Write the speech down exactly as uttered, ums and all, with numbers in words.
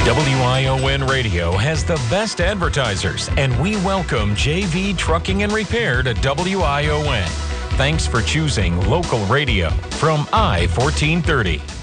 W I O N Radio has the best advertisers, and we welcome J V Trucking and Repair to W I O N. Thanks for choosing local radio from I fourteen thirty.